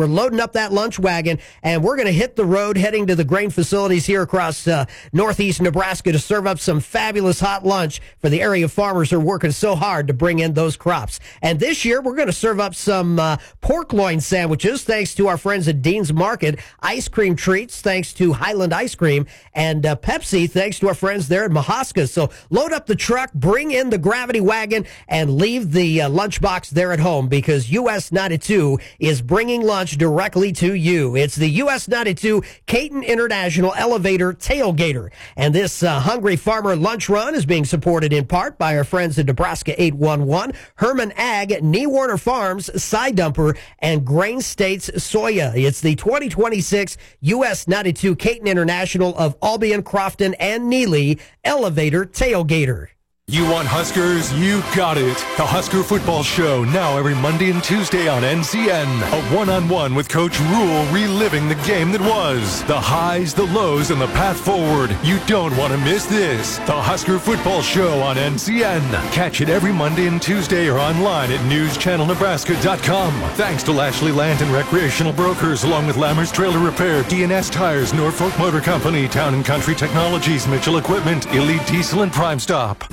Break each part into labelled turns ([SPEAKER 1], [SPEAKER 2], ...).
[SPEAKER 1] We're loading up that lunch wagon, and we're going to hit the road heading to the grain facilities here across northeast Nebraska to serve up some fabulous hot lunch for the area farmers who are working so hard to bring in those crops. And this year, we're going to serve up some pork loin sandwiches, thanks to our friends at Dean's Market, ice cream treats, thanks to Highland Ice Cream, and Pepsi, thanks to our friends there at Mahaska. So load up the truck, bring in the gravity wagon, and leave the lunchbox there at home, because US 92 is bringing lunch directly to you. It's the US 92 Caton International Elevator Tailgater. And this Hungry Farmer Lunch Run is being supported in part by our friends at Nebraska 811, Herman Ag, Nee Warner Farms, Side Dumper, and Grain States Soya. It's the 2026 US 92 Caton International of Albion, Crofton, and Neely Elevator Tailgater.
[SPEAKER 2] You want Huskers? You got it. The Husker Football Show, now every Monday and Tuesday on NCN. A one-on-one with Coach Rule, reliving the game that was. The highs, the lows, and the path forward. You don't want to miss this. The Husker Football Show on NCN. Catch it every Monday and Tuesday or online at newschannelnebraska.com. Thanks to Lashley Land and Recreational Brokers, along with Lammers Trailer Repair, DNS Tires, Norfolk Motor Company, Town and Country Technologies, Mitchell Equipment, Elite Diesel, and Prime Stop.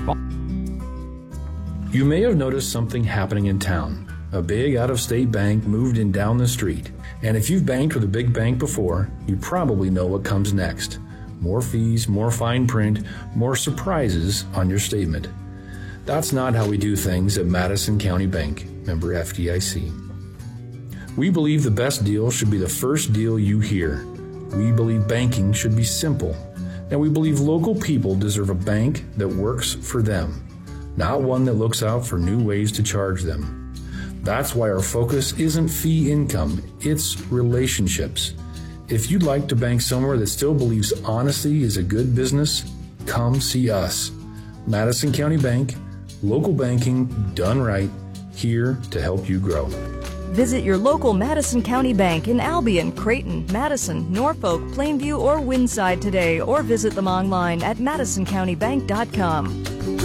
[SPEAKER 3] You may have noticed something happening in town. A big out-of-state bank moved in down the street. And if you've banked with a big bank before, you probably know what comes next. More fees, more fine print, more surprises on your statement. That's not how we do things at Madison County Bank, member FDIC. We believe the best deal should be the first deal you hear. We believe banking should be simple. And we believe local people deserve a bank that works for them, not one that looks out for new ways to charge them. That's why our focus isn't fee income, it's relationships. If you'd like to bank somewhere that still believes honesty is a good business, come see us. Madison County Bank, local banking done right, here to help you grow.
[SPEAKER 4] Visit your local Madison County Bank in Albion, Creighton, Madison, Norfolk, Plainview, or Windside today, or visit them online at madisoncountybank.com.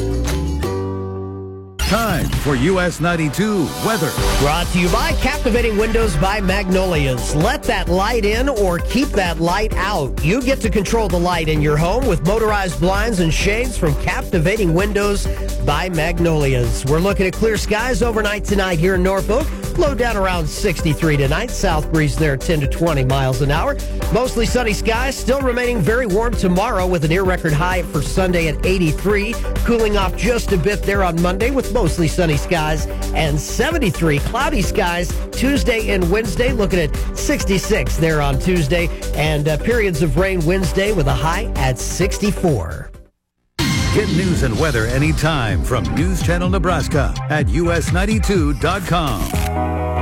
[SPEAKER 5] Time for US 92 weather.
[SPEAKER 1] Brought to you by Captivating Windows by Magnolias. Let that light in or keep that light out. You get to control the light in your home with motorized blinds and shades from Captivating Windows by Magnolias. We're looking at clear skies overnight tonight here in Norfolk. Low down around 63 tonight. South breeze there 10 to 20 miles an hour. Mostly sunny skies, still remaining very warm tomorrow with a near record high for Sunday at 83. Cooling off just a bit there on Monday with mostly sunny skies and 73. Cloudy skies Tuesday and Wednesday. Looking at 66 there on Tuesday, and periods of rain Wednesday with a high at 64.
[SPEAKER 5] Get news and weather anytime from News Channel Nebraska at us92.com.